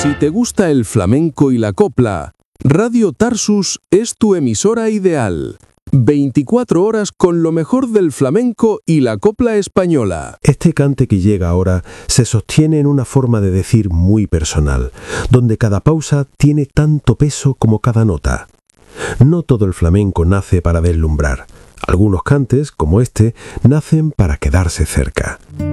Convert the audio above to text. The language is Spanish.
Si te gusta el flamenco y la copla, Radio Tarsus es tu emisora ideal. 24 horas con lo mejor del flamenco y la copla española. Este cante que llega ahora se sostiene en una forma de decir muy personal, donde cada pausa tiene tanto peso como cada nota. No todo el flamenco nace para deslumbrar. Algunos cantes, como este, nacen para quedarse cerca.